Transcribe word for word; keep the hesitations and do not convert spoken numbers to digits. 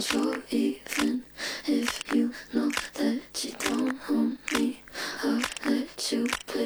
control. Even if you know that you don't own me, I'll let you play